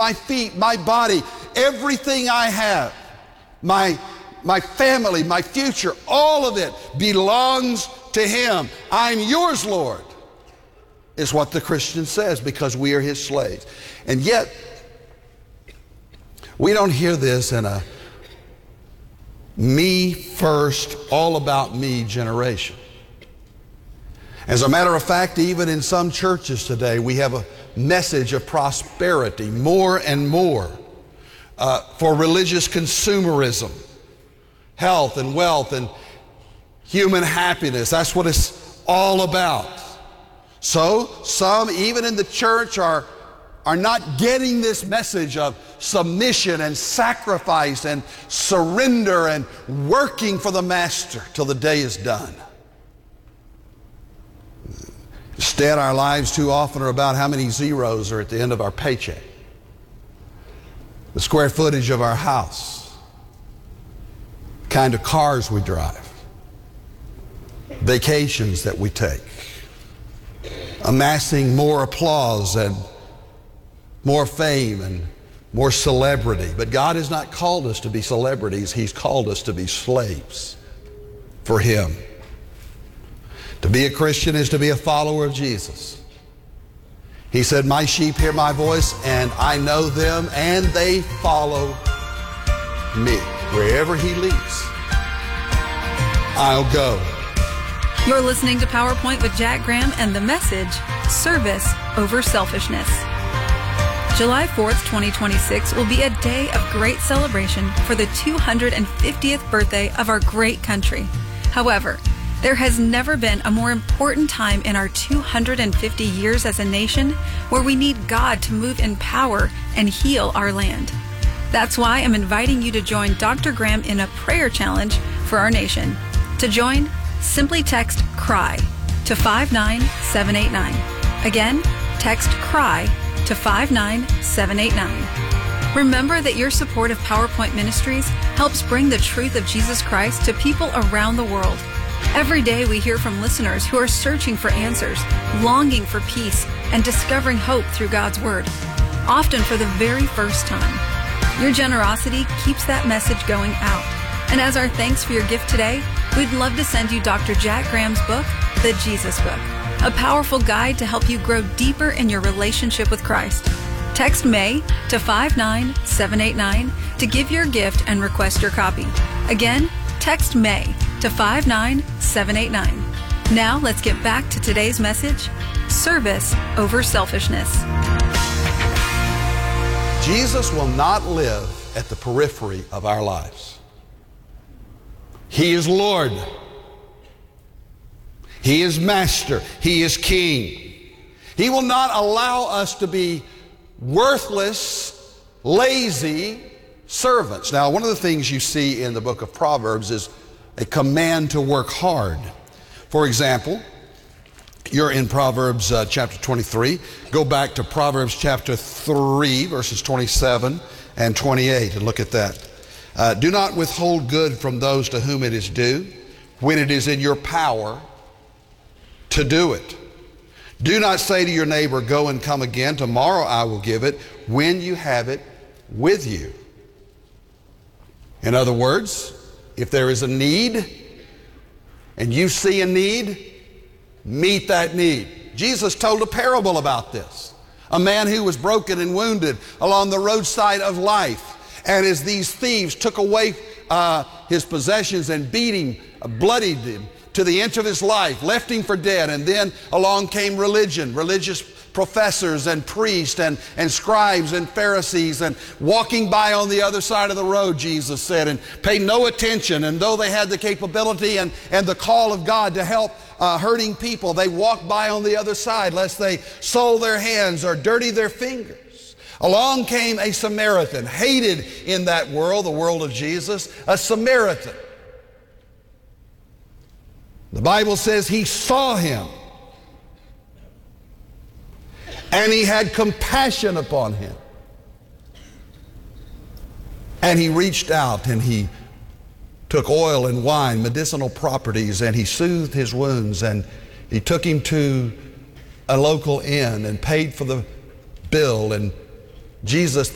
my feet, my body, everything I have, my family, my future, all of it belongs to him. I'm yours, Lord, is what the Christian says, because we are his slaves. And yet, we don't hear this in a me first, all about me generation. As a matter of fact, even in some churches today, we have a message of prosperity more and more for religious consumerism, health and wealth and human happiness. That's what it's all about. So some, even in the church, are not getting this message of submission and sacrifice and surrender and working for the master till the day is done. Instead, our lives too often are about how many zeros are at the end of our paycheck, the square footage of our house, the kind of cars we drive, vacations that we take, amassing more applause and more fame and more celebrity. But God has not called us to be celebrities. He's called us to be slaves for him. To be a Christian is to be a follower of Jesus. He said, my sheep hear my voice, and I know them, and they follow me. Wherever he leads, I'll go. You're listening to PowerPoint with Jack Graham and the message, Service Over Selfishness. July 4th, 2026 will be a day of great celebration for the 250th birthday of our great country. However, there has never been a more important time in our 250 years as a nation where we need God to move in power and heal our land. That's why I'm inviting you to join Dr. Graham in a prayer challenge for our nation. To join, simply text CRY to 59789. Again, text CRY to 59789. Remember that your support of PowerPoint Ministries helps bring the truth of Jesus Christ to people around the world. Every day we hear from listeners who are searching for answers, longing for peace, and discovering hope through God's Word, often for the very first time. Your generosity keeps that message going out. And as our thanks for your gift today, we'd love to send you Dr. Jack Graham's book, The Jesus Book, a powerful guide to help you grow deeper in your relationship with Christ. Text May to 59789 to give your gift and request your copy. Again, text May to 59789. Now let's get back to today's message, Service Over Selfishness. Jesus will not live at the periphery of our lives. He is Lord. He is Master. He is King. He will not allow us to be worthless, lazy servants. Now, one of the things you see in the book of Proverbs is a command to work hard. For example, you're in Proverbs chapter 23. Go back to Proverbs chapter 3, verses 27 and 28, and look at that. Do not withhold good from those to whom it is due, when it is in your power to do it. Do not say to your neighbor, go and come again, tomorrow I will give it, when you have it with you. In other words, if there is a need and you see a need, meet that need. Jesus told a parable about this. A man who was broken and wounded along the roadside of life. And as these thieves took away his possessions and beat him, bloodied him to the end of his life, left him for dead, and then along came religious professors and priests and scribes and Pharisees, and walking by on the other side of the road, Jesus said, and paid no attention. And though they had the capability and the call of God to help hurting people, they walked by on the other side lest they soil their hands or dirty their fingers. Along came a Samaritan, hated in that world, the world of Jesus, a Samaritan. The Bible says he saw him and he had compassion upon him. And he reached out and he took oil and wine, medicinal properties, and he soothed his wounds, and he took him to a local inn and paid for the bill. And Jesus